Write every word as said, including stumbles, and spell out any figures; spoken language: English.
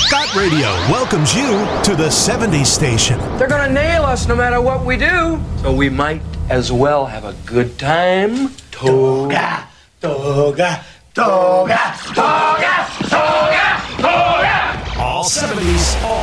Scott Radio welcomes you to the seventies station. They're gonna nail us no matter what we do, so we might as well have a good time. Toga, toga, toga, toga, toga, toga. All seventies, all